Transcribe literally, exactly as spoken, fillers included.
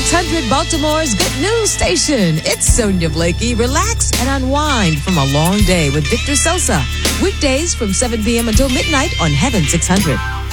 six hundred, Baltimore's good news station. It's Sonia Blakey. Relax and unwind from a long day with Victor Sosa. Weekdays from seven p.m. until midnight on Heaven six hundred.